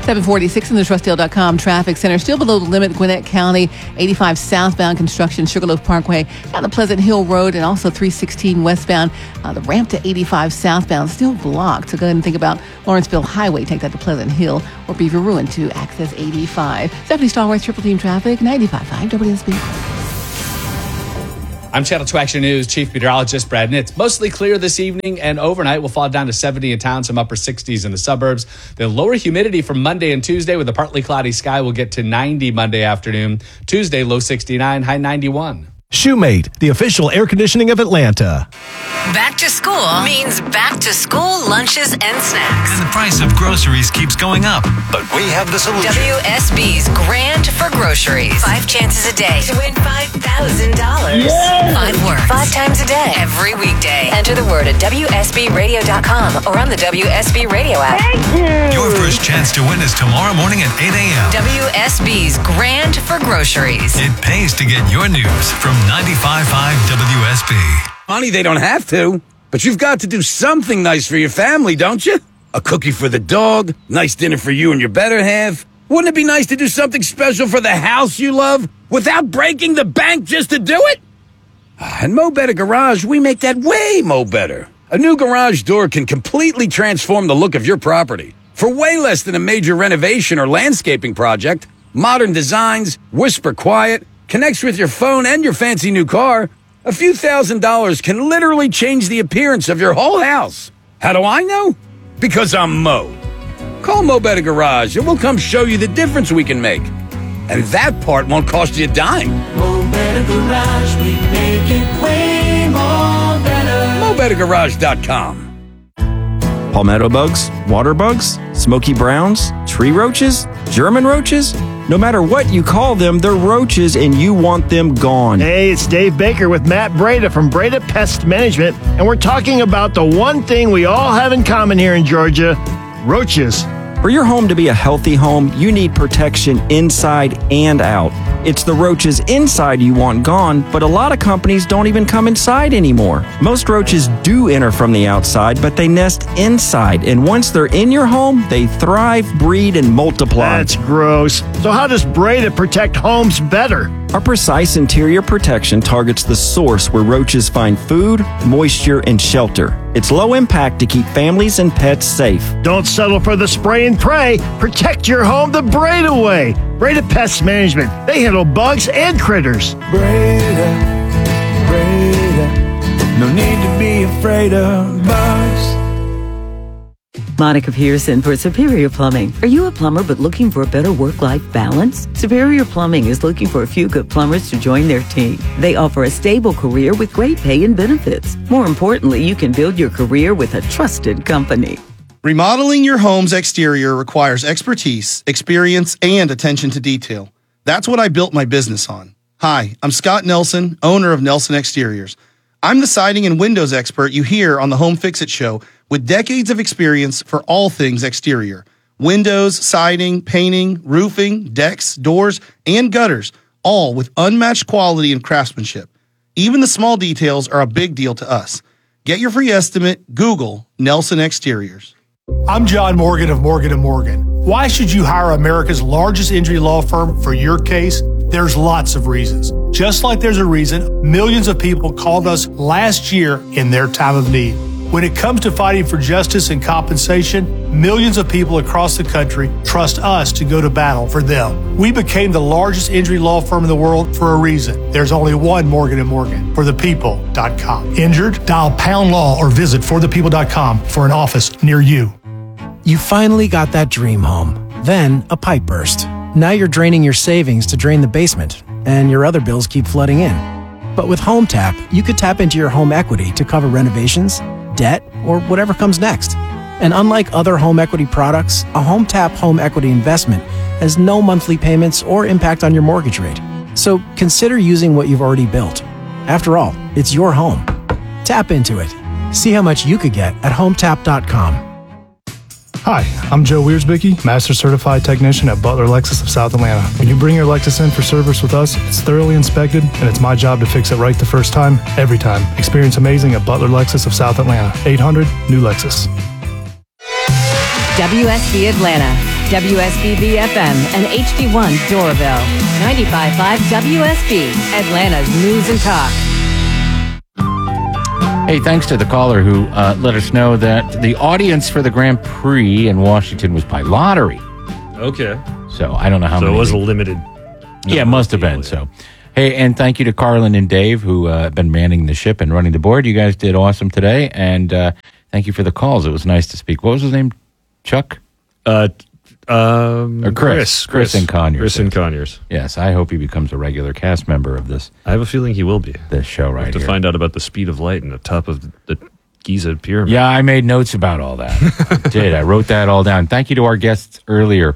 746 in the Trustdale.com traffic center. Still below the limit, Gwinnett County, 85 southbound construction, Sugarloaf Parkway, down the Pleasant Hill Road, and also 316 westbound. The ramp to 85 southbound still blocked. So go ahead and think about Lawrenceville Highway. Take that to Pleasant Hill or Beaver Ruin to access 85. Stephanie Stallworth, Triple Team Traffic, 95.5 WSB. I'm Channel 2 Action News Chief Meteorologist Brad Nitz. Mostly clear this evening, and overnight will fall down to 70 in town, some upper 60s in the suburbs. The lower humidity from Monday and Tuesday with a partly cloudy sky will get to 90 Monday afternoon. Tuesday, low 69, high 91. Shoemate, the official air conditioning of Atlanta. Back to school means back to school lunches and snacks. And the price of groceries keeps going up. But we have the solution. WSB's Grand for Groceries. 5 chances a day to win $5,000. Yes! 5 words, 5 times a day, every weekday. Enter the word at WSBRadio.com or on the WSB Radio app. Thank you. Your first chance to win is tomorrow morning at 8 a.m. WSB's Grand for Groceries. It pays to get your news from 95.5 WSB. Honey, they don't have to, but you've got to do something nice for your family, don't you? A cookie for the dog, nice dinner for you and your better half. Wouldn't it be nice to do something special for the house you love without breaking the bank just to do it? At Mo Better Garage, we make that way mo better. A new garage door can completely transform the look of your property. For way less than a major renovation or landscaping project, modern designs, whisper quiet, connects with your phone and your fancy new car, a few $1,000s can literally change the appearance of your whole house. How do I know? Because I'm Mo. Call Mo Better Garage and we'll come show you the difference we can make. And that part won't cost you a dime. Mo Better Garage, we make it way more better. MoBetterGarage.com. Palmetto bugs, water bugs, smoky browns, tree roaches, German roaches. No matter what you call them, they're roaches and you want them gone. Hey, it's Dave Baker with Matt Breda from Breda Pest Management, and we're talking about the one thing we all have in common here in Georgia, roaches. For your home to be a healthy home, you need protection inside and out. It's the roaches inside you want gone, but a lot of companies don't even come inside anymore. Most roaches do enter from the outside, but they nest inside, and once they're in your home, they thrive, breed, and multiply. That's gross. So how does Breda protect homes better? Our precise interior protection targets the source where roaches find food, moisture, and shelter. It's low impact to keep families and pets safe. Don't settle for the spray and pray. Protect your home the Breda way. Breda Pest Management. They handle bugs and critters. Breda, no need to be afraid of bugs. Monica Pearson for Superior Plumbing. Are you a plumber but looking for a better work-life balance? Superior Plumbing is looking for a few good plumbers to join their team. They offer a stable career with great pay and benefits. More importantly, you can build your career with a trusted company. Remodeling your home's exterior requires expertise, experience, and attention to detail. That's what I built my business on. Hi, I'm Scott Nelson, owner of Nelson Exteriors. I'm the siding and windows expert you hear on the Home Fix-It Show, with decades of experience for all things exterior. Windows, siding, painting, roofing, decks, doors, and gutters, all with unmatched quality and craftsmanship. Even the small details are a big deal to us. Get your free estimate, Google Nelson Exteriors. I'm John Morgan of Morgan & Morgan. Why should you hire America's largest injury law firm for your case? There's lots of reasons. Just like there's a reason millions of people called us last year in their time of need. When it comes to fighting for justice and compensation, millions of people across the country trust us to go to battle for them. We became the largest injury law firm in the world for a reason. There's only one Morgan & Morgan, forthepeople.com. Injured? Dial pound law or visit forthepeople.com for an office near you. You finally got that dream home. Then a pipe burst. Now you're draining your savings to drain the basement, and your other bills keep flooding in. But with HomeTap, you could tap into your home equity to cover renovations, debt, or whatever comes next. And unlike other home equity products, a HomeTap home equity investment has no monthly payments or impact on your mortgage rate. So consider using what you've already built. After all, it's your home. Tap into it. See how much you could get at HomeTap.com. Hi, I'm Joe Wiersbicky, Master Certified Technician at Butler Lexus of South Atlanta. When you bring your Lexus in for service with us, it's thoroughly inspected, and it's my job to fix it right the first time, every time. Experience amazing at Butler Lexus of South Atlanta. 800 New Lexus. WSB Atlanta. WSB-FM and HD1 Doraville. 95.5 WSB, Atlanta's News and Talk. Hey, thanks to the caller who let us know that the audience for the Grand Prix in Washington was by lottery. Okay. So I don't know how many. So it was a limited. Yeah, it must have been. So, hey, and thank you to Carlin and Dave who have been manning the ship and running the board. You guys did awesome today, and thank you for the calls. It was nice to speak. What was his name? Chuck? Or Chris and Conyers. Chris and Conyers. Yes, I hope he becomes a regular cast member of this. I have a feeling he will be. This show right to here. find out about the speed of light in the top of the Giza pyramid. Yeah, I made notes about all that. I did. I wrote that all down. Thank you to our guests earlier,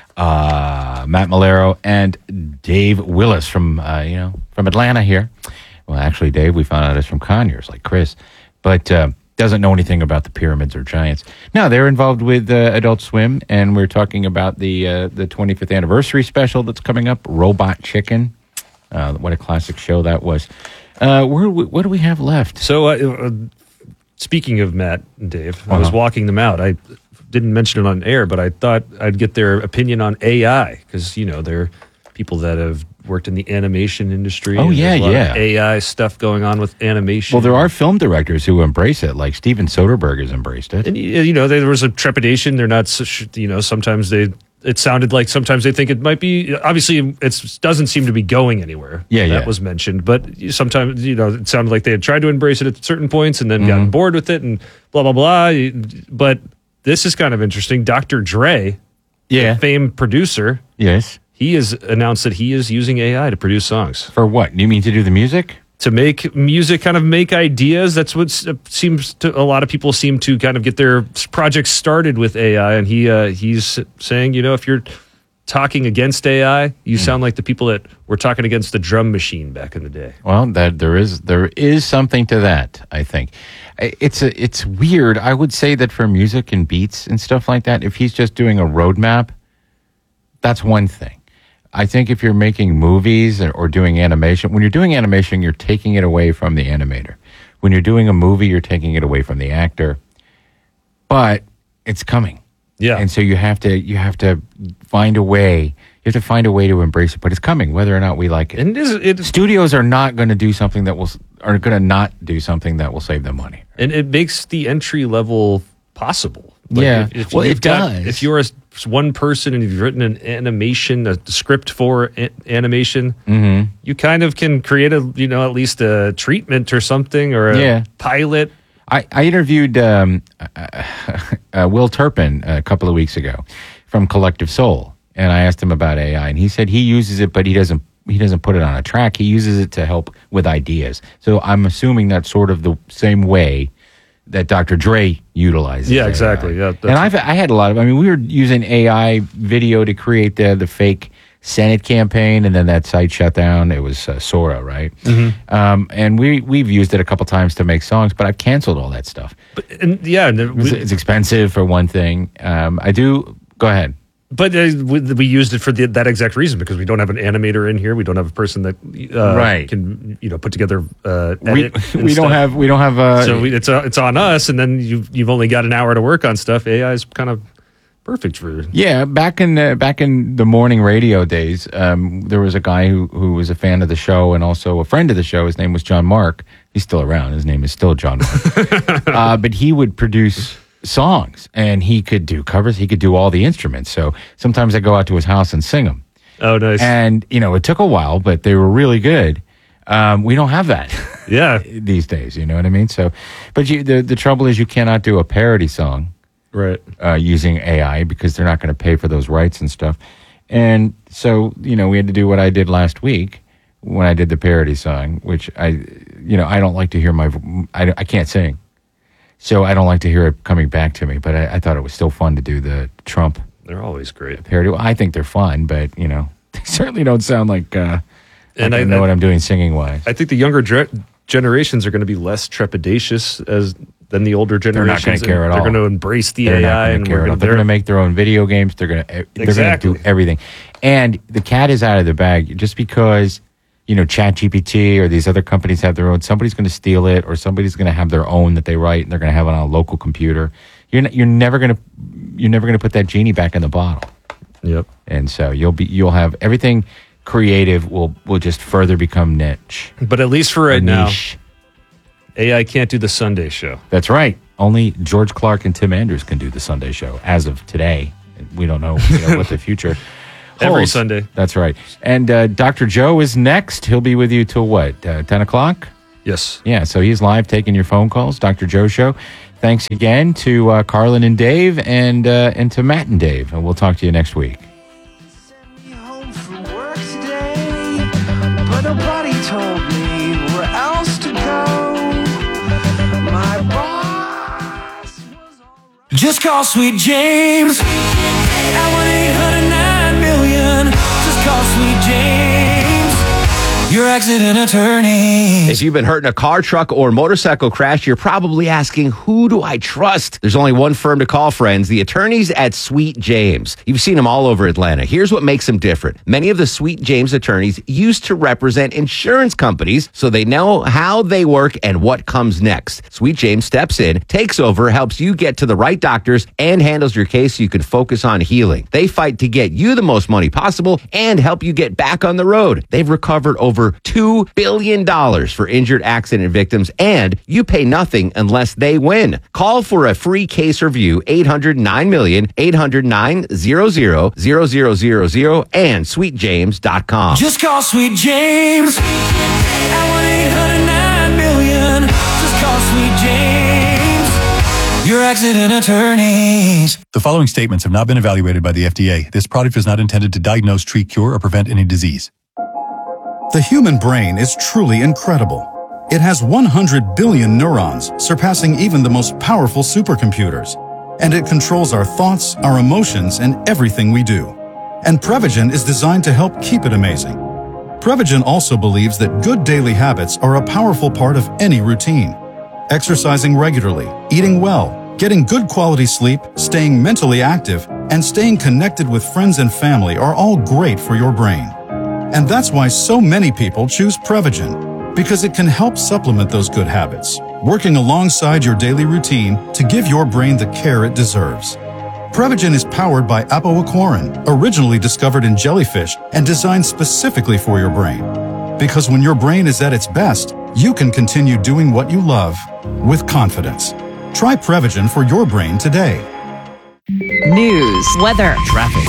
Matt Malero and Dave Willis from Atlanta here. Well, actually, Dave, we found out is from Conyers, like Chris, but doesn't know anything about the pyramids or giants. No, they're involved with Adult Swim, and we're talking about the 25th anniversary special that's coming up, Robot Chicken. What a classic show that was. What do we have left? So, speaking of Matt and Dave, I was walking them out. I didn't mention it on air, but I thought I'd get their opinion on AI because, they're people that have worked in the animation industry. Oh, and yeah, there's a lot yeah. of AI stuff going on with animation. Well, there are film directors who embrace it, like Steven Soderbergh has embraced it. And, there was a trepidation. They're not, sometimes it sounded like sometimes they think it might be, obviously it doesn't seem to be going anywhere. Yeah, that was mentioned. But sometimes, it sounded like they had tried to embrace it at certain points and then gotten bored with it and blah, blah, blah. But this is kind of interesting. Dr. Dre, the famed producer. Yes. He has announced that he is using AI to produce songs. For what? You mean to do the music? To make music, kind of make ideas. That's what seems to a lot of people seem to kind of get their projects started with AI. And he's saying, if you're talking against AI, you sound like the people that were talking against the drum machine back in the day. Well, there is something to that, I think. It's weird. I would say that for music and beats and stuff like that, if he's just doing a roadmap, that's one thing. I think if you're making movies or doing animation, when you're doing animation, you're taking it away from the animator. When you're doing a movie, you're taking it away from the actor. But it's coming. Yeah. And so you have to find a way. You have to find a way to embrace it, but it's coming, whether or not we like it. And studios are not going to do something that will save them money. And it makes the entry level possible. It does. If you're one person and you've written an animation, a script for animation, you kind of can create at least a treatment or something or a pilot. I interviewed Will Turpin a couple of weeks ago from Collective Soul, and I asked him about AI, and he said he uses it, but he doesn't put it on a track. He uses it to help with ideas. So I'm assuming that's sort of the same way that Dr. Dre utilizes. Yeah, AI. Exactly. Yeah, and I had a lot of. I mean, we were using AI video to create the fake Senate campaign, and then that site shut down. It was Sora, right? And we've used it a couple times to make songs, but I've canceled all that stuff. It's expensive for one thing. Go ahead. But we used it for that exact reason because we don't have an animator in here. We don't have a person that can put together. We don't have. So it's on us, and then you've only got an hour to work on stuff. AI is kind of perfect for. Yeah, back in the morning radio days, there was a guy who was a fan of the show and also a friend of the show. His name was John Mark. He's still around. His name is still John Mark. But he would produce songs, and he could do covers. He could do all the instruments. So sometimes I go out to his house and sing them. Oh, nice. And it took a while, but they were really good. We don't have that. These days, you know what I mean? So, but the trouble is you cannot do a parody song, right? Using AI because they're not going to pay for those rights and stuff. And so, we had to do what I did last week when I did the parody song, which I don't like to hear I can't sing. So I don't like to hear it coming back to me, but I thought it was still fun to do the Trump. They're always great. Parody. Well, I think they're fun, but, they certainly don't sound like I know what I'm doing singing-wise. I think the younger generations are going to be less trepidatious than the older generations. They're not going to care at all. They're going to embrace the AI. And they're going to make their own video games. They're going to do everything. And the cat is out of the bag just because... ChatGPT or these other companies have their own. Somebody's going to steal it, or somebody's going to have their own that they write, and they're going to have it on a local computer. You're never going to put that genie back in the bottle. Yep. And so you'll have everything creative will just further become niche. But at least for right now, niche. AI can't do the Sunday show. That's right. Only George Clark and Tim Andrews can do the Sunday show as of today. We don't know, what the future Every holds. Sunday. That's right. And Dr. Joe is next. He'll be with you till what, 10 o'clock? Yes. Yeah, so he's live taking your phone calls. Dr. Joe Show. Thanks again to Carlin and Dave and to Matt and Dave. And we'll talk to you next week. But nobody told me where else to go. My boss was just call Sweet James at 1-800-9-million. Just call Sweet James, your accident attorney. If you've been hurt in a car, truck, or motorcycle crash, you're probably asking, who do I trust? There's only one firm to call, friends, the attorneys at Sweet James. You've seen them all over Atlanta. Here's what makes them different. Many of the Sweet James attorneys used to represent insurance companies, so they know how they work and what comes next. Sweet James steps in, takes over, helps you get to the right doctors, and handles your case so you can focus on healing. They fight to get you the most money possible and help you get back on the road. They've recovered over $2 billion for injured accident victims, and you pay nothing unless they win. Call for a free case review, 800-9-million, 800-900-0000, and sweetjames.com. Just call Sweet James at 1-800-9-million. Just call Sweet James, your accident attorneys. The following statements have not been evaluated by the FDA. This product is not intended to diagnose, treat, cure, or prevent any disease. The human brain is truly incredible. It has 100 billion neurons, surpassing even the most powerful supercomputers. And it controls our thoughts, our emotions, and everything we do. And Prevagen is designed to help keep it amazing. Prevagen also believes that good daily habits are a powerful part of any routine. Exercising regularly, eating well, getting good quality sleep, staying mentally active, and staying connected with friends and family are all great for your brain. And that's why so many people choose Prevagen, because it can help supplement those good habits, working alongside your daily routine to give your brain the care it deserves. Prevagen is powered by apoaquarin, originally discovered in jellyfish and designed specifically for your brain. Because when your brain is at its best, you can continue doing what you love with confidence. Try Prevagen for your brain today. News, weather, traffic.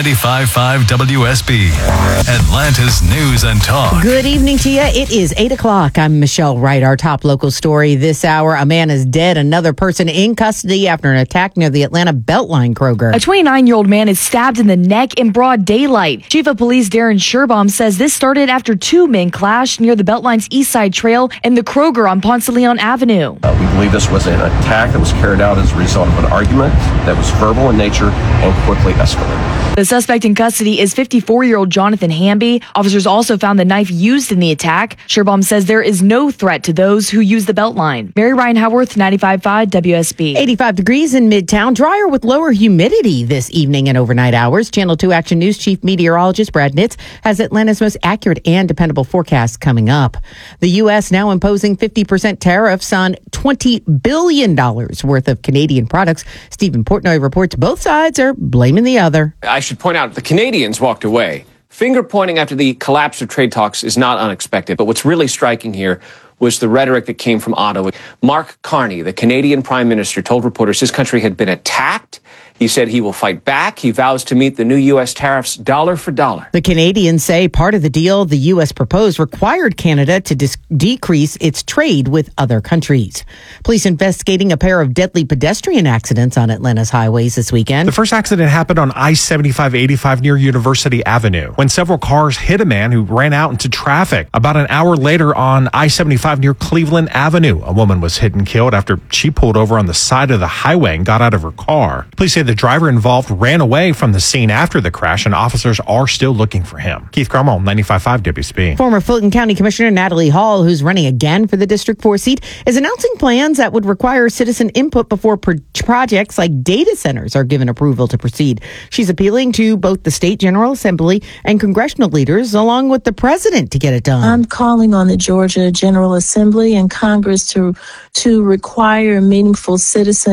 95.5 WSB, Atlanta's News and Talk. Good evening to you. It is 8 o'clock. I'm Michelle Wright. Our top local story this hour. A man is dead. Another person in custody after an attack near the Atlanta Beltline Kroger. A 29-year-old man is stabbed in the neck in broad daylight. Chief of Police Darren Sherbaum says this started after two men clashed near the Beltline's East Side Trail and the Kroger on Ponce de Leon Avenue. We believe this was an attack that was carried out as a result of an argument that was verbal in nature and quickly escalated. The suspect in custody is 54-year-old Jonathan Hamby. Officers also found the knife used in the attack. Sherbaum says there is no threat to those who use the Beltline. Mary Ryan Howarth, 95.5 WSB. 85 degrees in Midtown, drier with lower humidity this evening and overnight hours. Channel 2 Action News Chief Meteorologist Brad Nitz has Atlanta's most accurate and dependable forecast coming up. The U.S. now imposing 50% tariffs on $20 billion worth of Canadian products. Stephen Portnoy reports both sides are blaming the other. I should point out the Canadians walked away. Finger pointing after the collapse of trade talks is not unexpected. But what's really striking here was the rhetoric that came from Ottawa. Mark Carney, the Canadian Prime Minister, told reporters his country had been attacked. He said he will fight back. He vows to meet the new U.S. tariffs dollar for dollar. The Canadians say part of the deal the U.S. proposed required Canada to decrease its trade with other countries. Police investigating a pair of deadly pedestrian accidents on Atlanta's highways this weekend. The first accident happened on I-75-85 near University Avenue when several cars hit a man who ran out into traffic. About an hour later on I-75 near Cleveland Avenue, a woman was hit and killed after she pulled over on the side of the highway and got out of her car. Police say the driver involved ran away from the scene after the crash, and officers are still looking for him. Keith Cromwell, 95.5 WSB. Former Fulton County Commissioner Natalie Hall, who's running again for the District 4 seat, is announcing plans that would require citizen input before projects like data centers are given approval to proceed. She's appealing to both the State General Assembly and congressional leaders, along with the president, to get it done. I'm calling on the Georgia General Assembly and Congress to require meaningful citizen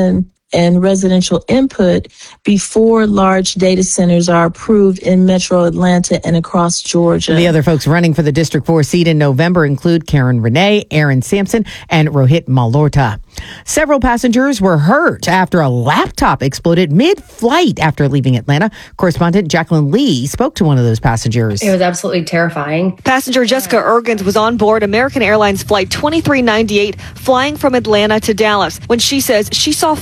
and residential input before large data centers are approved in Metro Atlanta and across Georgia. The other folks running for the District 4 seat in November include Karen Renee, Aaron Sampson, and Rohit Malhotra. Several passengers were hurt after a laptop exploded mid-flight after leaving Atlanta. Correspondent Jacqueline Lee spoke to one of those passengers. It was absolutely terrifying. Passenger Jessica Ergens was on board American Airlines Flight 2398 flying from Atlanta to Dallas when she says she saw